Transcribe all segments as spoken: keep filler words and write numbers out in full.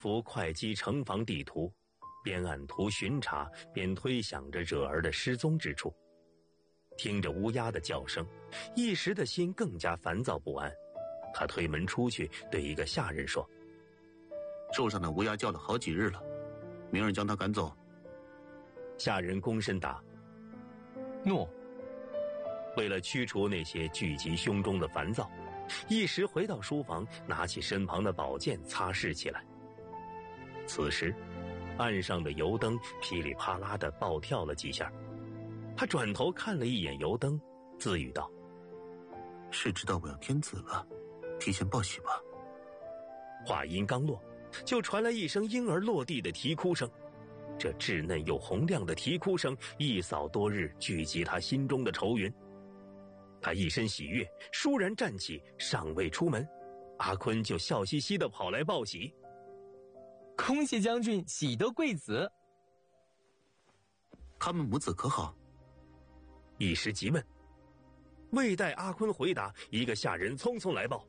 扶会稽城防地图，边按图巡查，边推想着惹儿的失踪之处。听着乌鸦的叫声，一时的心更加烦躁不安。他推门出去，对一个下人说：“ 树上的乌鸦叫了好几日了，明日将它赶走。” 下人躬身答：“ 诺。” 为了驱除那些聚集胸中的烦躁，一时回到书房，拿起身旁的宝剑擦拭起来。此时岸上的油灯噼里啪啦地暴跳了几下，他转头看了一眼油灯，自语道：“ 是知道我要天子了，提前报喜吧。” 话音刚落，就传来一声婴儿落地的啼哭声。这稚嫩又洪亮的啼哭声一扫多日聚集他心中的愁云。他一身喜悦，倏然站起，尚未出门，阿坤就笑嘻嘻地跑来报喜：“ 恭喜将军喜得贵子。” 他们母子可好？ 一时急问。未待阿坤回答，一个下人匆匆来报：“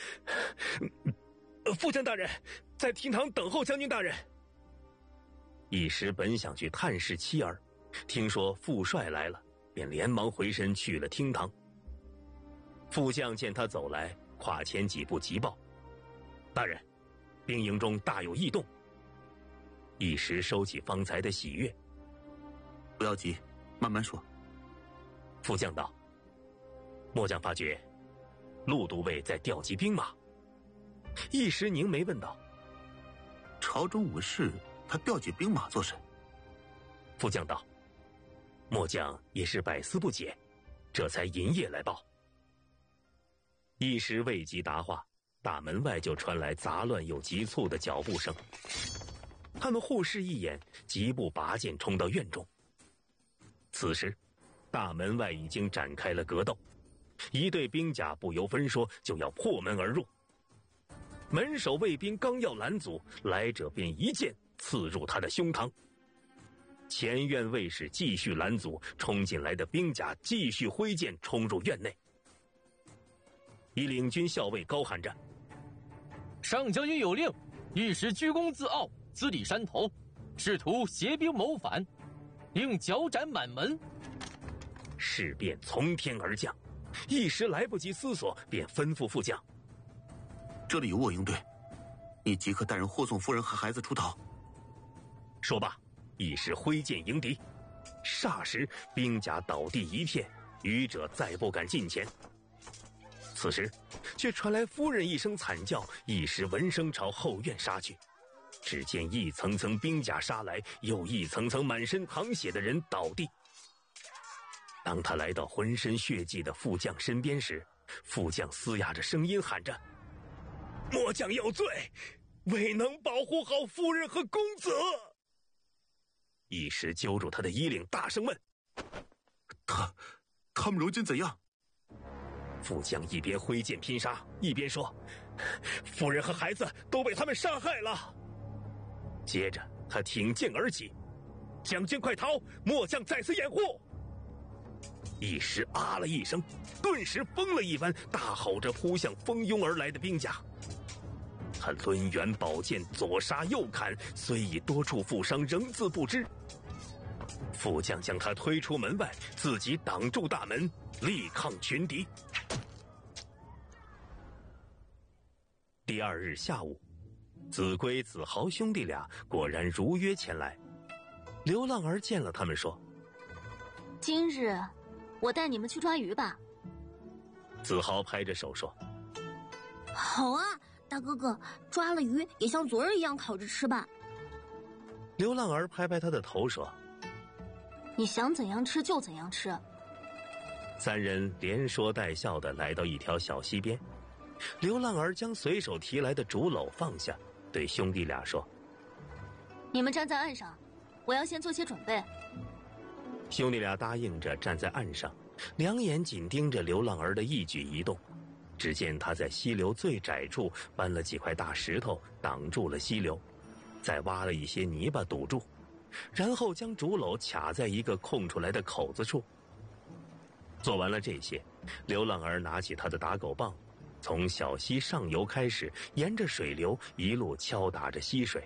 副将大人在厅堂等候将军大人。”一时本想去探视妻儿，听说副帅来了，便连忙回身去了厅堂。副将见他走来，跨前几步急报：“大人，兵营中大有异动。”一时收起方才的喜悦：“ 不要急，慢慢说。” 副将道：“末将发觉陆都尉在调集兵马。”一时凝眉问道：“ 朝中无事，他调集兵马做甚？” 副将道：“末将也是百思不解，这才银夜来报。”一时未及答话，大门外就传来杂乱又急促的脚步声。他们互视一眼，急步拔剑冲到院中。此时大门外已经展开了格斗，一队兵甲不由分说就要破门而入。门首卫兵刚要拦阻，来者便一剑刺入他的胸膛。前院卫士继续拦阻，冲进来的兵甲继续挥剑冲入院内。一领军校尉高喊着：“ 上将军有令，一时居功自傲，自立山头，试图携兵谋反，令脚斩满门。” 事变从天而降，一时来不及思索，便吩咐副将：“ 这里有我应对，你即刻带人护送夫人和孩子出逃。” 说罢，一时挥剑迎敌，霎时兵甲倒地一片，愚者再不敢近前。此时却传来夫人一声惨叫，一时闻声朝后院杀去。只见一层层兵甲杀来，又一层层满身淌血的人倒地。当他来到浑身血迹的副将身边时，副将嘶哑着声音喊着：“末将有罪，未能保护好夫人和公子。”一时揪住他的衣领，大声问：“ 他他们如今怎样？” 副将一边挥剑拼杀，一边说：“夫人和孩子都被他们杀害了。”接着他挺剑而起：“将军快逃，末将在此掩护。”一时啊了一声，顿时疯了一般，大吼着扑向蜂拥而来的兵甲。他抡圆宝剑，左杀右砍，虽已多处负伤，仍自不知。副将将他推出门外，自己挡住大门，力抗群敌。第二日下午，子规、子豪兄弟俩果然如约前来。刘浪儿见了他们说：“ 今日我带你们去抓鱼吧。” 子豪拍着手说：“ 好啊，大哥哥，抓了鱼也像昨日一样烤着吃吧。” 刘浪儿拍拍他的头说：“ 你想怎样吃就怎样吃。” 三人连说带笑地来到一条小溪边，刘浪儿将随手提来的竹篓放下，对兄弟俩说：“ 你们站在岸上，我要先做些准备。” 兄弟俩答应着站在岸上，两眼紧盯着刘浪儿的一举一动。只见他在溪流最窄处搬了几块大石头挡住了溪流，再挖了一些泥巴堵住，然后将竹篓卡在一个空出来的口子处。做完了这些，刘浪儿拿起他的打狗棒，从小溪上游开始，沿着水流一路敲打着溪水。